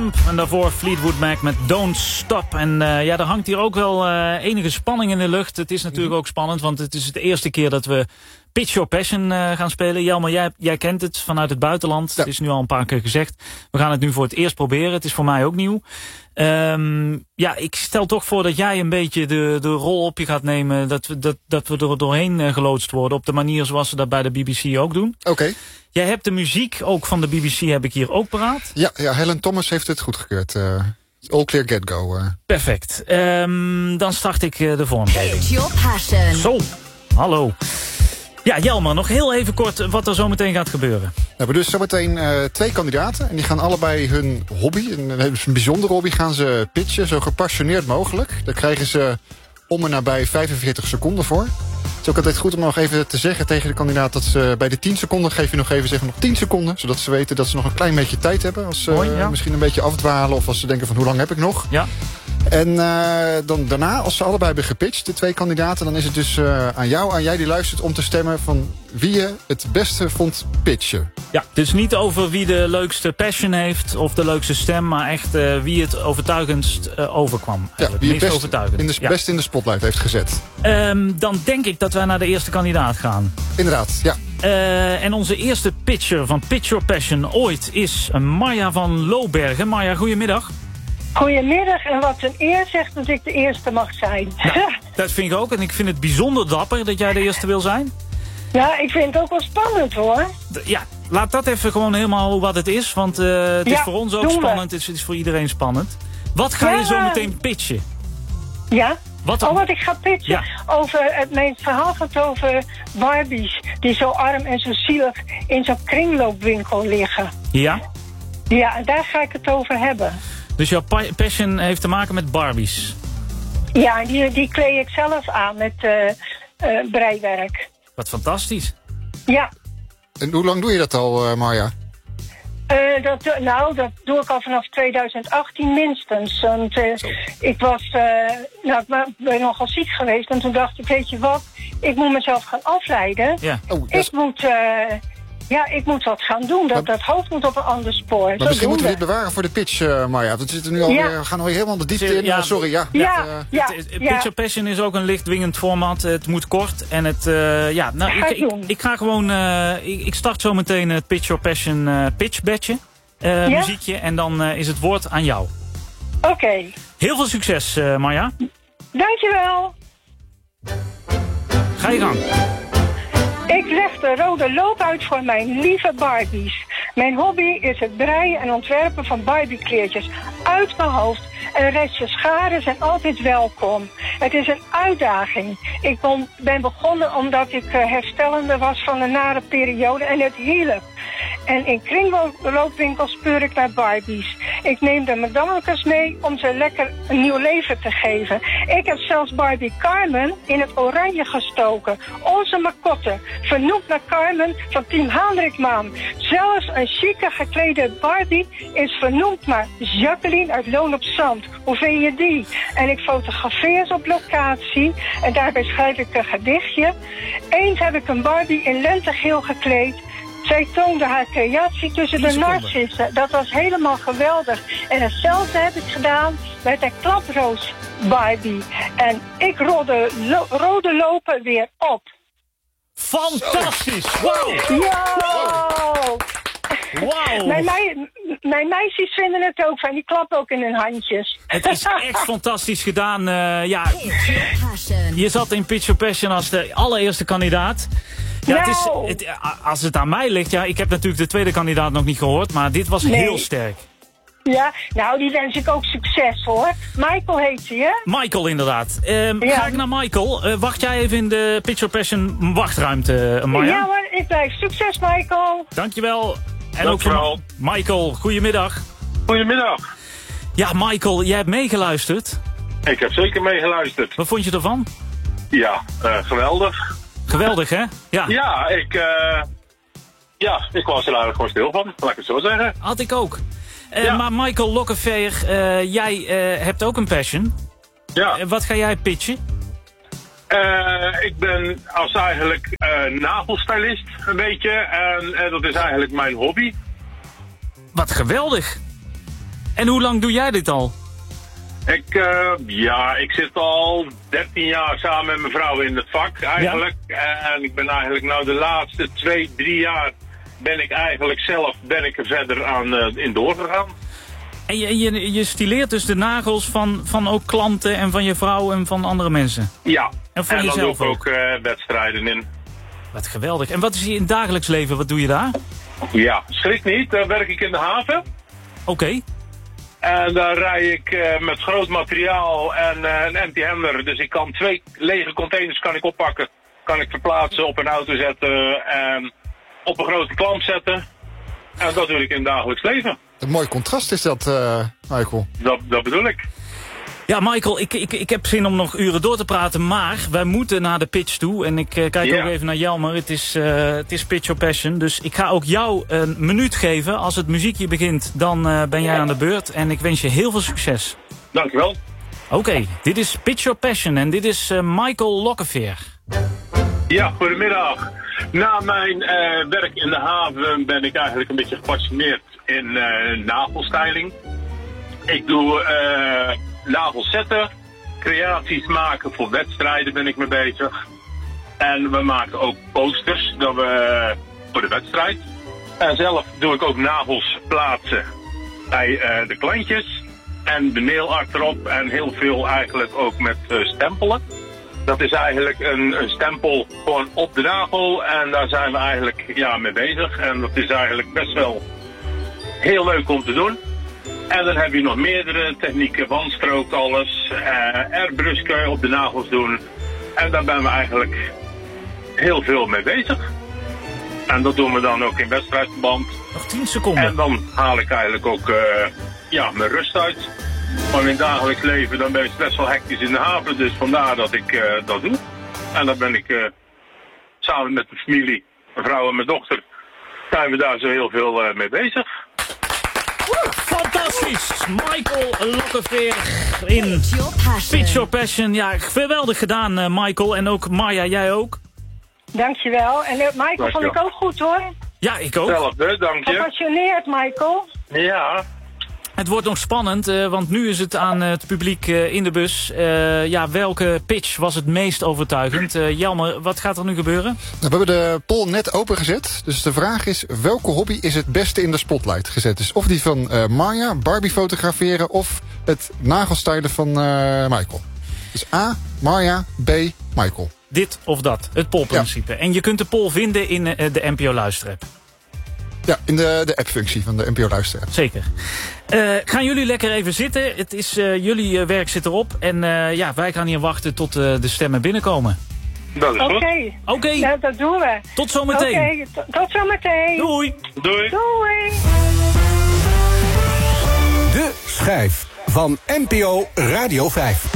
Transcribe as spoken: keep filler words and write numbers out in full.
En daarvoor Fleetwood Mac met Don't Stop. En uh, ja, er hangt hier ook wel uh, enige spanning in de lucht. Het is natuurlijk ook spannend, want het is de eerste keer dat we Pitch Your Passion uh, gaan spelen. Jelmer, jij, jij kent het vanuit het buitenland. Ja. Het is nu al een paar keer gezegd. We gaan het nu voor het eerst proberen. Het is voor mij ook nieuw. Um, ja, ik stel toch voor dat jij een beetje de, de rol op je gaat nemen. Dat we, dat, dat we er doorheen uh, geloodst worden. Op de manier zoals ze dat bij de B B C ook doen. Oké. Okay. Jij hebt de muziek ook van de B B C, heb ik hier ook paraat. Ja, ja, Helen Thomas heeft het goedgekeurd. Uh, all clear, get go. Uh. Perfect. Um, dan start ik uh, de vormgeving. Pitch Your Passion. Zo, hallo. Ja, Jelmer, nog heel even kort wat er zo meteen gaat gebeuren. We hebben dus zometeen uh, twee kandidaten. En die gaan allebei hun hobby, een, een bijzondere hobby, gaan ze pitchen. Zo gepassioneerd mogelijk. Daar krijgen ze om en nabij vijfenveertig seconden voor. Het is ook altijd goed om nog even te zeggen tegen de kandidaat dat ze bij de tien seconden geef je nog even zeggen nog tien seconden. Zodat ze weten dat ze nog een klein beetje tijd hebben. Als ze Mooi, ja. misschien een beetje afdwalen of als ze denken van hoe lang heb ik nog. Ja. En uh, dan daarna, als ze allebei hebben gepitcht, de twee kandidaten, dan is het dus uh, aan jou, aan jij die luistert, om te stemmen van wie je het beste vond pitchen. Ja, dus niet over wie de leukste passion heeft of de leukste stem, maar echt uh, wie het overtuigendst uh, overkwam. Ja, wie het best overtuigend. In de, ja. best in de spotlight heeft gezet. Um, dan denk ik dat wij naar de eerste kandidaat gaan. Inderdaad, ja. Uh, en onze eerste pitcher van Pitch Your Passion ooit is Marja van Loobergen. Marja, goedemiddag. Goedemiddag, en wat een eer zegt dat ik de eerste mag zijn. Nou, dat vind ik ook, en ik vind het bijzonder dapper dat jij de eerste wil zijn. Ja, ik vind het ook wel spannend hoor. D- ja, laat dat even gewoon helemaal wat het is, want uh, het ja, is voor ons ook spannend, het is, het is voor iedereen spannend. Wat ga ja, je zo meteen pitchen? Ja? Wat oh, wat ik ga pitchen? Ja. Over het, mijn verhaal gaat over Barbies die zo arm en zo zielig in zo'n kringloopwinkel liggen. Ja? Ja, en daar ga ik het over hebben. Dus jouw pa- passion heeft te maken met Barbies? Ja, die, die kleed ik zelf aan met uh, uh, breiwerk. Wat fantastisch. Ja. En hoe lang doe je dat al, uh, Marja? Uh, dat, nou, dat doe ik al vanaf tweeduizend achttien minstens. Want uh, ik was, uh, nou, ik ben nogal ziek geweest. En toen dacht ik, weet je wat, ik moet mezelf gaan afleiden. Ja. Oh, ik is... moet... Uh, Ja, ik moet wat gaan doen. Dat, dat hoofd moet op een ander spoor. Maar Zo misschien moeten we we. dit bewaren voor de pitch, uh, Marja. We zitten nu al ja. weer, we gaan alweer helemaal de diepte in. Ja. Uh, sorry, ja. Ja, met, uh, ja, het, het, ja. Pitch Your Passion is ook een licht dwingend format. Het moet kort. En het, uh, ja, nou, Ga ik, ik, ik ga gewoon, uh, ik, ik start zo meteen het Pitch Your Passion uh, pitch badge. Uh, ja? Muziekje. En dan uh, is het woord aan jou. Oké. Okay. Heel veel succes, uh, Marja. Dankjewel. Ga je gang. Ik leg de rode loop uit voor mijn lieve Barbies. Mijn hobby is het breien en ontwerpen van Barbie-kleertjes uit mijn hoofd. En restje scharen zijn altijd welkom. Het is een uitdaging. Ik ben begonnen omdat ik herstellende was van een nare periode en het hielp. En in kringloopwinkels speur ik naar Barbies. Ik neem de madammetjes mee om ze lekker een nieuw leven te geven. Ik heb zelfs Barbie Carmen in het oranje gestoken. Onze macotte, vernoemd naar Carmen van Team Hendrikman. Zelfs een chique geklede Barbie is vernoemd naar Jacqueline uit Loon op Zand. Hoe vind je die? En ik fotografeer ze op locatie en daarbij schrijf ik een gedichtje. Eens heb ik een Barbie in lentegeel gekleed. Zij toonde haar creatie tussen de narcissen. Dat was helemaal geweldig. En hetzelfde heb ik gedaan met een klaproos Barbie. En ik rolde lo- rode lopen weer op. Fantastisch! Wauw! Ja! Wow. Mijn, mei- mijn meisjes vinden het ook fijn. Die klappen ook in hun handjes. Het is echt fantastisch gedaan. Uh, ja, je zat in Pitch Your Passion als de allereerste kandidaat. Ja, het is, het, als het aan mij ligt, ja, ik heb natuurlijk de tweede kandidaat nog niet gehoord, maar dit was nee. heel sterk. Ja, nou, die wens ik ook succes hoor. Michael heet hij, hè? Michael, inderdaad. Um, ja. Ga ik naar Michael. Uh, wacht jij even in de Pitch Your Passion wachtruimte, uh, Marja? Ja hoor, ik blijf. Succes, Michael. Dankjewel. En Dankjewel. ook voor Michael, goedemiddag. Goedemiddag. Ja, Michael, jij hebt meegeluisterd. Ik heb zeker meegeluisterd. Wat vond je ervan? Ja, uh, geweldig. Geweldig, hè? Ja, ja ik, uh, ja, ik was er eigenlijk gewoon stil van, laat ik het zo zeggen. Had ik ook. Uh, ja. Maar Michael Lokkeveer, uh, jij uh, hebt ook een passion. Ja. Uh, wat ga jij pitchen? Uh, ik ben als eigenlijk uh, nagelstylist een beetje. En uh, dat is eigenlijk mijn hobby. Wat geweldig. En hoe lang doe jij dit al? Ik, uh, ja, ik zit al dertien jaar samen met mijn vrouw in het vak eigenlijk. Ja. En ik ben eigenlijk nou de laatste twee, drie jaar ben ik eigenlijk zelf ben ik er verder aan uh, in doorgegaan. En je, je, je stileert dus de nagels van, van ook klanten en van je vrouw en van andere mensen? Ja, en, van en dan jezelf doe ik ook, ook uh, wedstrijden in. Wat geweldig. En wat is je in het dagelijks leven? Wat doe je daar? Ja, schrik niet. Daar werk ik in de haven. Oké. Okay. En daar rij ik uh, met groot materiaal en uh, een empty handler. Dus ik kan twee lege containers kan ik oppakken. Kan ik verplaatsen, op een auto zetten en op een grote klamp zetten. En dat doe ik in het dagelijks leven. Een mooi contrast is dat, uh, Michael. Dat, dat bedoel ik. Ja, Michael, ik, ik, ik heb zin om nog uren door te praten, maar wij moeten naar de pitch toe. En ik uh, kijk yeah. ook even naar Jelmer. Het is, uh, het is Pitch Your Passion. Dus ik ga ook jou een minuut geven. Als het muziekje begint, dan uh, ben jij aan de beurt. En ik wens je heel veel succes. Dankjewel. Oké, okay, dit is Pitch Your Passion en dit is uh, Michael Lokkeveer. Ja, goedemiddag. Na mijn uh, werk in de haven ben ik eigenlijk een beetje gepassioneerd in uh, nagelstyling. Ik doe uh, nagels zetten, creaties maken voor wedstrijden ben ik mee bezig. En we maken ook posters dat we, voor de wedstrijd. En zelf doe ik ook nagels plaatsen bij uh, de klantjes. En de nail art erop en heel veel eigenlijk ook met uh, stempelen. Dat is eigenlijk een, een stempel gewoon op de nagel en daar zijn we eigenlijk ja, mee bezig. En dat is eigenlijk best wel heel leuk om te doen. En dan heb je nog meerdere technieken, wandstrook, alles. Uh, airbrush kun je op de nagels doen. En daar zijn we eigenlijk heel veel mee bezig. En dat doen we dan ook in wedstrijdverband. Nog tien seconden. En dan haal ik eigenlijk ook uh, ja, mijn rust uit. Maar in het dagelijks leven dan ben ik best wel hectisch in de haven. Dus vandaar dat ik uh, dat doe. En dan ben ik uh, samen met mijn familie, mijn vrouw en mijn dochter, zijn we daar zo heel veel uh, mee bezig. Fantastisch! Michael Lokkeveer in Pitch Your Passion. Ja, geweldig gedaan uh, Michael. En ook Marja, jij ook. Dankjewel. En uh, Michael Dankjewel. Vond ik ook goed hoor. Ja, ik ook. Hetzelfde, dank je. Gepassioneerd Michael. Ja. Het wordt nog spannend, uh, want nu is het aan uh, het publiek uh, in de bus. Uh, ja, welke pitch was het meest overtuigend? Uh, Jelmer, wat gaat er nu gebeuren? Nou, we hebben de poll net opengezet. Dus de vraag is, welke hobby is het beste in de spotlight gezet? Dus of die van uh, Marja, Barbie fotograferen of het nagelstylen van uh, Michael. Dus A, Marja, B, Michael. Dit of dat, het pollprincipe. Ja. En je kunt de poll vinden in uh, de N P O Luisterapp. Ja, in de, de app-functie van de N P O Luisteraar. Zeker. Uh, gaan jullie lekker even zitten. Het is, uh, jullie uh, werk zit erop. En uh, ja, wij gaan hier wachten tot uh, de stemmen binnenkomen. Dat is goed. Oké. Okay. Oké. Okay. Ja, dat doen we. Tot zometeen. Oké, okay. Tot zometeen. Doei. Doei. Doei. De schijf van N P O Radio vijf.